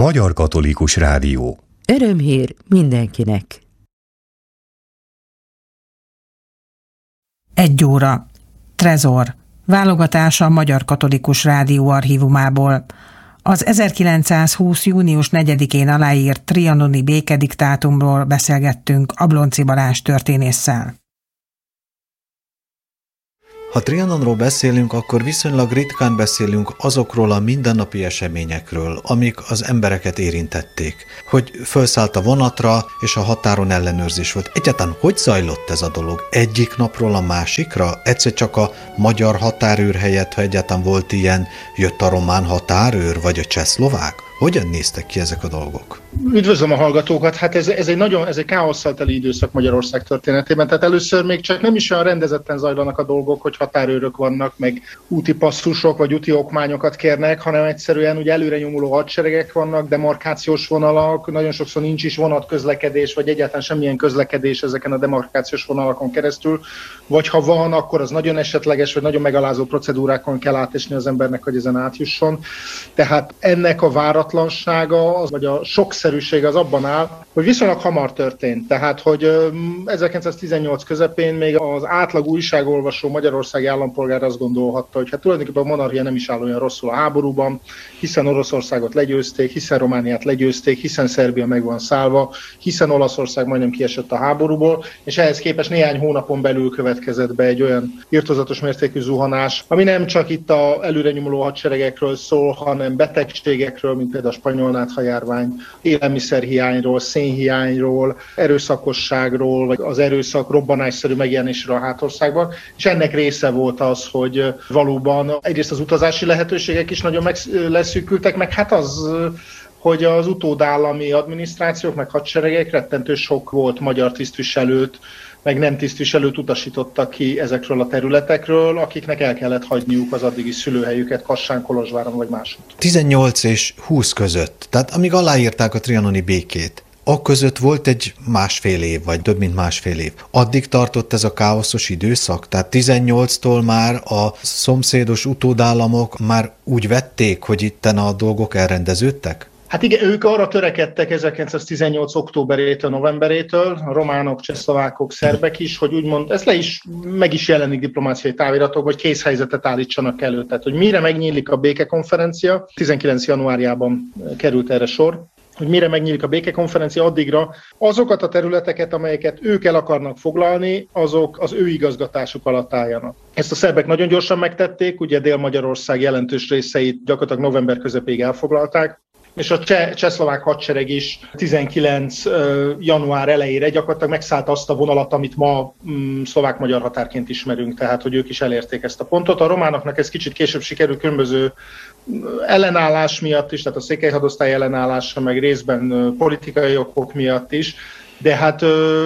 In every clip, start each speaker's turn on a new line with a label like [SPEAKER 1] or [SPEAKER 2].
[SPEAKER 1] Magyar Katolikus Rádió.
[SPEAKER 2] Örömhír mindenkinek.
[SPEAKER 3] 1 óra. Trezor. Válogatás a Magyar Katolikus Rádió archívumából. Az 1920. június 4-én aláírt trianoni békediktátumról beszélgettünk Ablonczy Balázs történésszel.
[SPEAKER 4] Ha Trianonról beszélünk, akkor viszonylag ritkán beszélünk azokról a mindennapi eseményekről, amik az embereket érintették. Hogy felszállt a vonatra, és a határon ellenőrzés volt. Egyáltalán hogy zajlott ez a dolog? Egyik napról a másikra? Egyszer csak a magyar határőr helyett, ha egyáltalán volt ilyen, jött a román határőr, vagy a csehszlovák? Hogyan néztek ki ezek a dolgok?
[SPEAKER 5] Üdvözlöm a hallgatókat! Hát ez egy káosszal teli időszak Magyarország történetében. Tehát először még csak nem is olyan rendezetten zajlanak a dolgok, hogy határőrök vannak, meg úti passzusok, vagy úti okmányokat kérnek, hanem egyszerűen ugye előre nyomuló hadseregek vannak, demarkációs vonalak, nagyon sokszor nincs is vonatközlekedés, vagy egyáltalán semmilyen közlekedés ezeken a demarkációs vonalakon keresztül, vagy ha van, akkor az nagyon esetleges, vagy nagyon megalázó procedúrákon kell átesni az embernek, hogy ezen átjusson. Tehát ennek a váratlansága, vagy a sokszerűség az abban áll, hogy viszonylag hamar történt. Tehát, hogy 1918 közepén még az átlag újságolvasó magyarországi állampolgár azt gondolhatta, hogy hát tulajdonképpen a monarchia nem is áll olyan rosszul a háborúban, hiszen Oroszországot legyőzték, hiszen Romániát legyőzték, hiszen Szerbia meg van szállva, hiszen Olaszország majdnem kiesett a háborúból, és ehhez képest néhány hónapon belül következett be egy olyan irtózatos mértékű zuhanás, ami nem csak itt a előrenyomuló hadseregekről szól, hanem betegségekről, mint például a spanyol náthajárvány, élelmiszerhiányról, szénhiányról, erőszakosságról, vagy az erőszak robbanásszerű megjelenésről a hátországban, és ennek része volt az, hogy valóban egyrészt az utazási lehetőségek is nagyon leszűkültek, meg hát az, hogy az utódállami adminisztrációk, meg hadseregek rettentő sok volt magyar tisztviselőt, meg nem tisztviselőt utasítottak ki ezekről a területekről, akiknek el kellett hagyniuk az addigi szülőhelyüket Kassán, Kolozsváron vagy máshol.
[SPEAKER 4] 18 és 20 között, tehát amíg aláírták a trianoni békét, akközött volt egy másfél év, vagy több mint másfél év. Addig tartott ez a káoszos időszak? Tehát 18-tól már a szomszédos utódállamok már úgy vették, hogy itten a dolgok elrendeződtek?
[SPEAKER 5] Hát igen, ők arra törekedtek 1918. októberétől, novemberétől, a románok, csehszlovákok, szerbek is, hogy úgymond, ez meg is jelenik diplomáciai táviratokban, hogy készhelyzetet állítsanak elő. Tehát, hogy mire megnyílik a békekonferencia, 19. januárjában került erre sor, hogy mire megnyílik a békekonferencia, addigra azokat a területeket, amelyeket ők el akarnak foglalni, azok az ő igazgatásuk alatt álljanak. Ezt a szerbek nagyon gyorsan megtették, ugye Dél-Magyarország jelentős részeit gyakorlatilag november közepéig elfoglalták, és a csehszlovák hadsereg is 19. január elejére gyakorlatilag megszállta azt a vonalat, amit ma szlovák-magyar határként ismerünk, tehát hogy ők is elérték ezt a pontot. A románoknak ez kicsit később sikerült különböző ellenállás miatt is, tehát a székely hadosztály ellenállása, meg részben politikai okok miatt is, de hát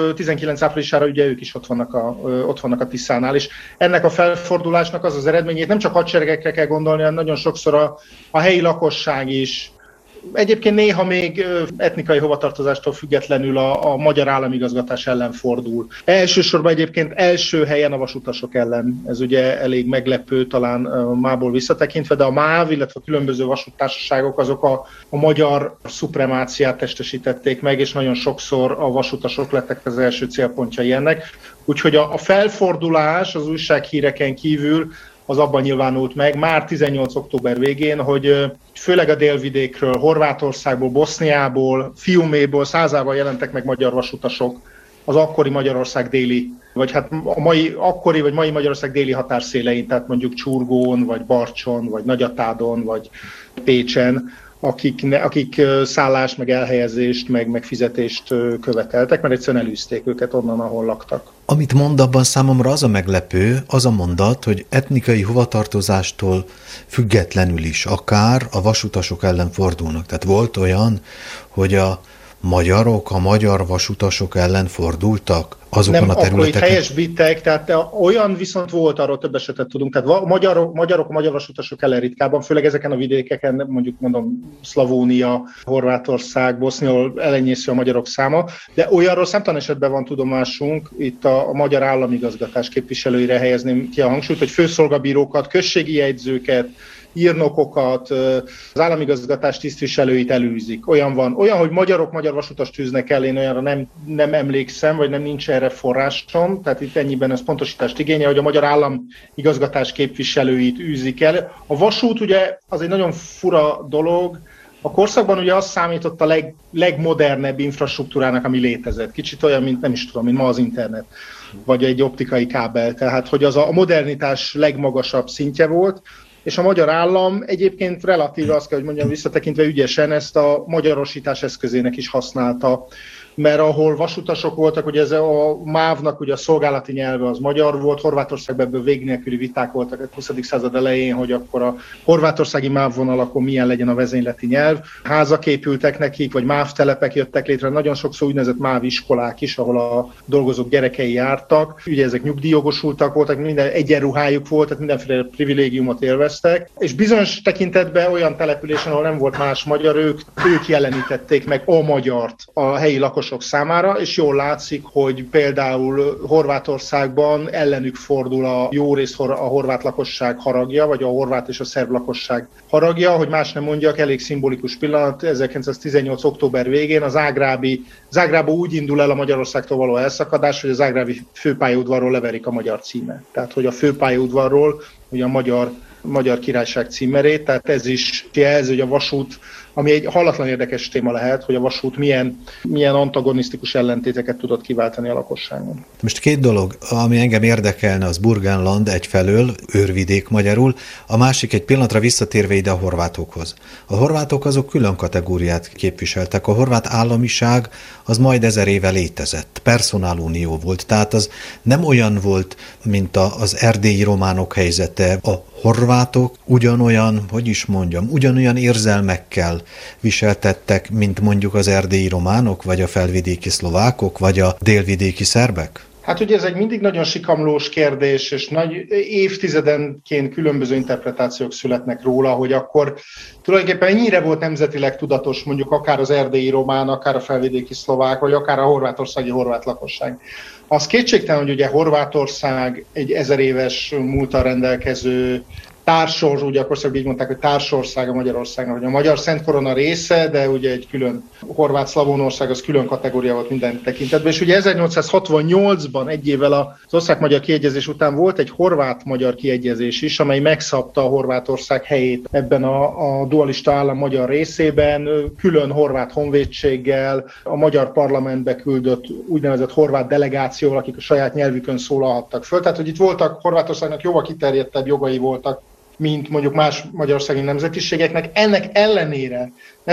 [SPEAKER 5] 19 áprilisára ugye ők is ott vannak a Tiszánál, és ennek a felfordulásnak az az eredményét nem csak hadseregekre kell gondolni, hanem nagyon sokszor a helyi lakosság is, egyébként néha még etnikai hovatartozástól függetlenül a magyar államigazgatás ellen fordul. Elsősorban egyébként első helyen a vasutasok ellen. Ez ugye elég meglepő talán mából visszatekintve, de a MÁV, illetve a különböző vasúttársaságok azok a magyar szupremáciát testesítették meg, és nagyon sokszor a vasutasok lettek az első célpontjai ennek. Úgyhogy a felfordulás az újsághíreken kívül az abban nyilvánult meg már 18. október végén, hogy főleg a délvidékről, Horvátországból, Boszniából, Fiuméból százával jelentek meg magyar vasutasok az akkori Magyarország déli, vagy hát a mai Magyarország déli határszélein, tehát mondjuk Csurgón, vagy Barcson, vagy Nagyatádon, vagy Pécsen, akik szállást, meg elhelyezést, meg fizetést követeltek, mert egyszerűen elűzték őket onnan, ahol laktak.
[SPEAKER 4] Amit mond abban számomra az a meglepő, az a mondat, hogy etnikai hovatartozástól függetlenül is akár a vasutasok ellen fordulnak. Tehát volt olyan, hogy a magyarok a magyar vasutasok ellen fordultak, azokon a területeken.
[SPEAKER 5] Nem, akkor itt helyesbítek, tehát olyan viszont volt, arról több esetet tudunk, tehát magyarok, magyar vasutasok ellen ritkábban, főleg ezeken a vidékeken, mondjuk mondom Szlavónia, Horvátország, Bosznia, ahol elenyésző a magyarok száma, de olyanról számtalan esetben van tudomásunk, itt a magyar államigazgatás képviselőire helyezném ki a hangsúlyt, hogy főszolgabírókat, községi jegyzőket, írnokokat, az államigazgatás tisztviselőit elűzik. Olyan van. Olyan, hogy magyar vasutast tűznek el, én olyanra nem emlékszem, vagy nincs erre forrásom, tehát itt ennyiben ez pontosítást igényel, hogy a magyar államigazgatás képviselőit űzik el. A vasút ugye az egy nagyon fura dolog, a korszakban ugye az számított a legmodernebb infrastruktúrának, ami létezett. Kicsit olyan, mint nem is tudom, mint ma az internet, vagy egy optikai kábel. Tehát, hogy az a modernitás legmagasabb szintje volt, és a magyar állam egyébként relatíve, azt kell, hogy mondjam, visszatekintve ügyesen ezt a magyarosítás eszközének is használta. Mert ahol vasutasok voltak, ugye ez a MÁV-nak ugye a szolgálati nyelve az magyar volt, Horvátországban ebből vég nélküli viták voltak a 20. század elején, hogy akkor a horvátországi MÁV vonalakon milyen legyen a vezényleti nyelv. Házak épültek nekik, vagy MÁV telepek jöttek létre, nagyon sokszor úgynevezett MÁV iskolák is, ahol a dolgozók gyerekei jártak. Ugye ezek nyugdíjjogosultak voltak, minden egyenruhájuk volt, tehát mindenféle privilégiumot élveztek. És bizonyos tekintetben olyan településen, ahol nem volt más magyar, ők jelenítették meg a magyart a helyi lakosok számára, és jól látszik, hogy például Horvátországban ellenük fordul a jó rész a horvát lakosság haragja, vagy a horvát és a szerb lakosság haragja, hogy más nem mondjak, elég szimbolikus pillanat, 1918. október végén a Zágrába úgy indul el a Magyarországtól való elszakadás, hogy a zágrábi főpályaudvarról leverik a magyar címet. Tehát, hogy a főpályaudvarról ugye a magyar királyság címerét, tehát ez is jelzi, hogy a vasút, ami egy hallatlan érdekes téma lehet, hogy a vasút milyen antagonisztikus ellentéteket tudott kiváltani a lakosságon.
[SPEAKER 4] Most két dolog, ami engem érdekelne, az Burgenland egyfelől, őrvidék magyarul, a másik egy pillanatra visszatérve ide a horvátokhoz. A horvátok azok külön kategóriát képviseltek. A horvát államiság az majd 1000 éve létezett. Personálunió volt, tehát az nem olyan volt, mint az erdélyi románok helyzete. A horvátok ugyanolyan érzelmekkel viseltettek, mint mondjuk az erdélyi románok, vagy a felvidéki szlovákok, vagy a délvidéki szerbek?
[SPEAKER 5] Hát ugye ez egy mindig nagyon sikamlós kérdés, és nagy évtizedenként különböző interpretációk születnek róla, hogy akkor tulajdonképpen ennyire volt nemzetileg tudatos mondjuk akár az erdélyi román, akár a felvidéki szlovák, vagy akár a horvátországi horvát lakosság. Az kétségtelen, hogy ugye Horvátország egy 1000 éves múlttal rendelkező ugye akkor így mondták, hogy társország a Magyarországnak, hogy a magyar Szent Korona része, de ugye egy külön Horvát-Szlavónország az külön kategória volt minden tekintetben. És ugye 1868-ban, egy évvel az osztrák-magyar kiegyezés után volt egy horvát-magyar kiegyezés is, amely megszabta a Horvátország helyét ebben a dualista állam magyar részében, külön horvát honvédséggel, a magyar parlamentbe küldött úgynevezett horvát delegációval, akik a saját nyelvükön szólalhattak föl. Tehát, hogy itt voltak Horvátországnak jóval kiterjedtebb jogai voltak, mint mondjuk más magyarországi nemzetiségeknek. Ennek ellenére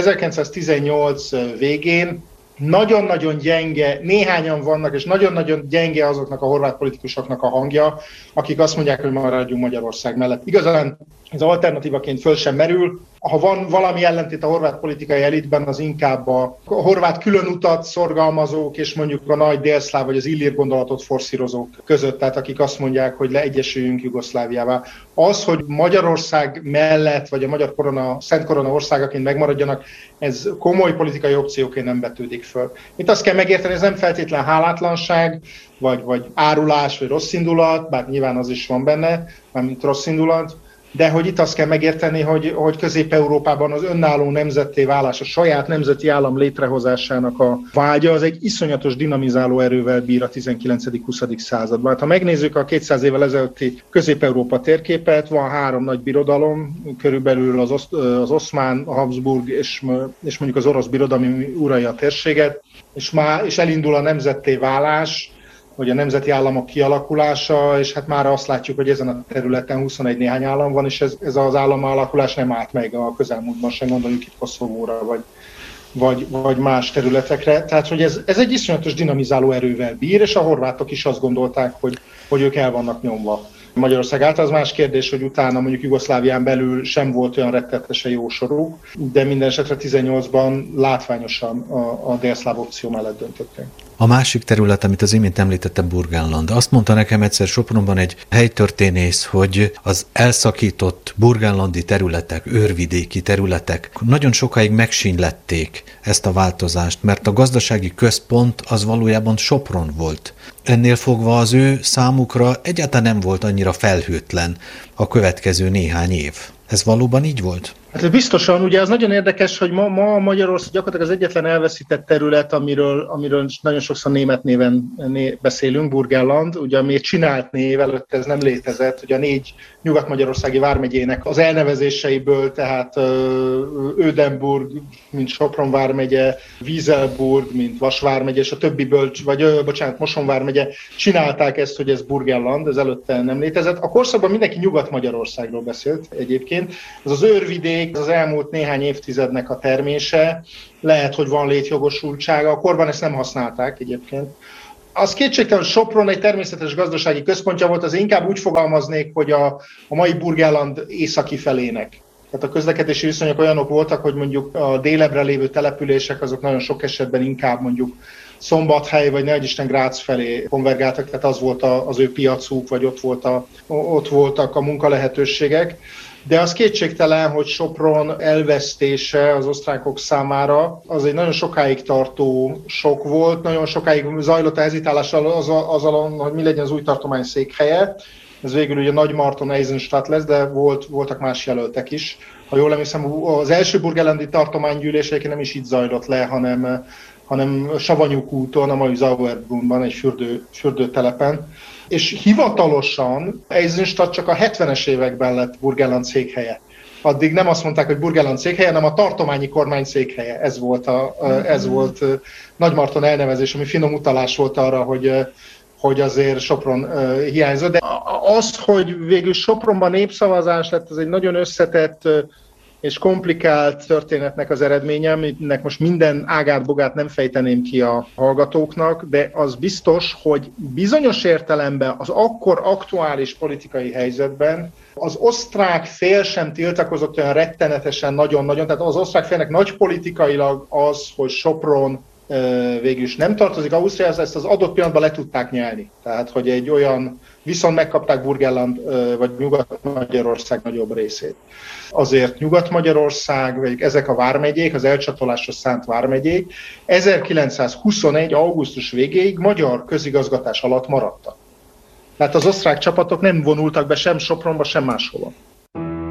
[SPEAKER 5] 1918 végén nagyon-nagyon gyenge, néhányan vannak, és nagyon-nagyon gyenge azoknak a horvát politikusoknak a hangja, akik azt mondják, hogy maradjunk Magyarország mellett. Igazán ez alternatívaként föl sem merül. Ha van valami ellentét a horvát politikai elitben, az inkább a horvát különutat szorgalmazók, és mondjuk a nagy délszláv vagy az illír gondolatot forszírozók között, tehát akik azt mondják, hogy leegyesüljünk Jugoszláviává. Az, hogy Magyarország mellett, vagy a magyar Szent Korona országaként megmaradjanak, ez komoly politikai opcióként nem vetődik föl. Itt azt kell megérteni, ez nem feltétlen hálátlanság, vagy árulás, vagy rossz indulat, bár nyilván az is van benne, mármint rossz indulat, de hogy itt azt kell megérteni, hogy Közép-Európában az önálló nemzetté válás, a saját nemzeti állam létrehozásának a vágya, az egy iszonyatos dinamizáló erővel bír a 19.-20. században. Ha megnézzük a 200 évvel ezelőtti Közép-Európa térképet, van 3 nagy birodalom, körülbelül az oszmán, a Habsburg és mondjuk az orosz birodalom, ami uralja a térséget, és elindul a nemzetté válás, hogy a nemzeti államok kialakulása, és hát már azt látjuk, hogy ezen a területen 21 néhány állam van, és ez az államalakulás nem állt meg a közelmúltban sem, gondoljuk itt Koszovóra, vagy más területekre. Tehát, hogy ez egy iszonyatos dinamizáló erővel bír, és a horvátok is azt gondolták, hogy ők el vannak nyomva Magyarország által. Az más kérdés, hogy utána mondjuk Jugoszlávián belül sem volt olyan rettenetesen jó soruk, de minden esetre 18-ban látványosan a délszláv opció mellett döntötték.
[SPEAKER 4] A másik terület, amit az imént említette, Burgenland. Azt mondta nekem egyszer Sopronban egy helytörténész, hogy az elszakított burgenlandi területek, őrvidéki területek nagyon sokáig megsínlették ezt a változást, mert a gazdasági központ az valójában Sopron volt. Ennél fogva az ő számukra egyáltalán nem volt annyira felhőtlen a következő néhány év. Ez valóban így volt?
[SPEAKER 5] Hát biztosan, ugye az nagyon érdekes, hogy ma Magyarország gyakorlatilag az egyetlen elveszített terület, amiről nagyon sokszor német néven beszélünk, Burgenland, ugye ami csinált név, előtte ez nem létezett, ugye a 4 nyugat-magyarországi vármegyének az elnevezéseiből, tehát Ödenburg, mint Sopron vármegye, Wieselburg, mint Vas vármegye, és a többiből, Moson vármegye csinálták ezt, hogy ez Burgenland, ez előtte nem létezett. A korszakban mindenki Nyugat-Magyarországról beszélt egyébként, ez az őrvidék, az elmúlt néhány évtizednek a termése, lehet, hogy van létjogosultsága, a korban ezt nem használták egyébként. Az kétségtelen, hogy Sopron egy természetes gazdasági központja volt, az inkább úgy fogalmaznék, hogy a mai Burgenland északi felének. Tehát a közlekedési viszonyok olyanok voltak, hogy mondjuk a délebbre lévő települések azok nagyon sok esetben inkább mondjuk Szombathely vagy nehogyisten Grác felé konvergáltak, tehát az volt az ő piacuk, vagy ott voltak a munkalehetőségek. De az kétségtelen, hogy Sopron elvesztése az osztrákok számára az egy nagyon sokáig tartó sok volt, nagyon sokáig zajlott a hezitálás azon, hogy mi legyen az új tartomány székhelye. Ez végül ugye Nagy-Marton-Eisenstadt lesz, de voltak más jelöltek is. Ha jól emlékszem, az első burgenlandi tartománygyűlés nem is így zajlott le, hanem Savanyúk úton, a mai Sauerbrunn-ban, egy fürdőtelepen. És hivatalosan Eisenstadt csak a 70-es években lett Burgenland székhelye. Addig nem azt mondták, hogy Burgenland székhelye, hanem a tartományi kormány székhelye. Ez volt Nagy-Marton elnevezés, ami finom utalás volt arra, hogy azért Sopron hiányzott. De az, hogy végül Sopronban népszavazás lett, ez egy nagyon összetett és komplikált történetnek az eredménye, aminek most minden ágát-bogát nem fejteném ki a hallgatóknak, de az biztos, hogy bizonyos értelemben az akkor aktuális politikai helyzetben az osztrák fél sem tiltakozott olyan rettenetesen nagyon-nagyon, tehát az osztrák félnek nagy politikailag az, hogy Sopron végül is nem tartozik Ausztriához, ezt az adott pillanatban le tudták nyelni. Tehát, hogy egy olyan, viszont megkapták Burgenland vagy Nyugat-Magyarország nagyobb részét. Azért Nyugat-Magyarország, vagy ezek a vármegyék, az elcsatolásra szánt vármegyék 1921. augusztus végéig magyar közigazgatás alatt maradtak. Tehát az osztrák csapatok nem vonultak be sem Sopronba, sem máshova.